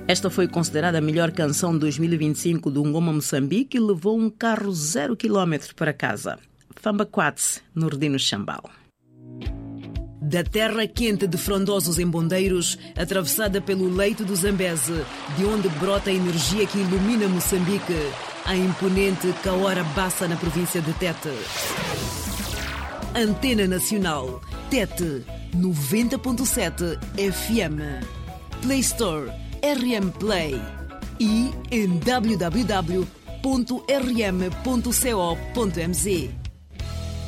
Esta foi considerada a melhor canção de 2025 do Ngoma Moçambique e levou um carro 0 km para casa. Famba Quats, Nordino Chambal. Da terra quente de frondosos embondeiros, atravessada pelo leito do Zambeze, de onde brota a energia que ilumina Moçambique, a imponente Kaora Bassa na província de Tete. Antena Nacional, Tete, 90.7 FM. Play Store, RM Play. E em www.rm.co.mz.